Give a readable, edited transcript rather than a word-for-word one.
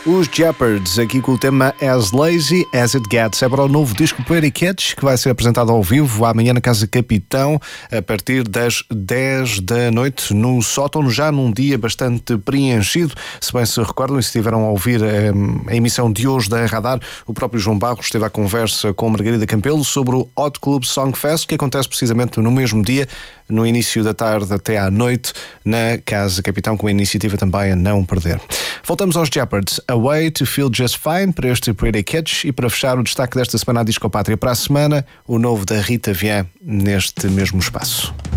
Os Jeopards, aqui com o tema As Lazy As It Gets. É para o novo disco Pretty Kids, que vai ser apresentado ao vivo amanhã na Casa Capitão, a partir das 10 da noite, no sótão, já num dia bastante preenchido. Se bem se recordam e se estiveram a ouvir a emissão de hoje da Radar, o próprio João Barros esteve à conversa com Margarida Campelo sobre o Hot Club Song Fest, que acontece precisamente no mesmo dia, no início da tarde até à noite, na Casa Capitão, com a iniciativa também a não perder. Voltamos aos Jeopards. A Way to Feel Just Fine, para este Pretty Kids, e para fechar o destaque desta semana à Disco Pátria para a semana, o novo da Rita Vian neste mesmo espaço.